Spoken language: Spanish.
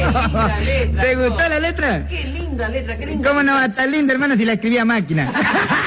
linda letra. ¿Te gustó la letra? Qué linda letra, qué linda. ¿Cómo no va a estar linda, hermano, si la escribía a máquina?